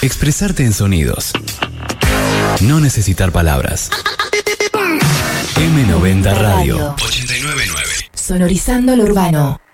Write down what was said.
Expresarte en sonidos. No necesitar palabras. M90 Radio 89.9. Sonorizando lo urbano.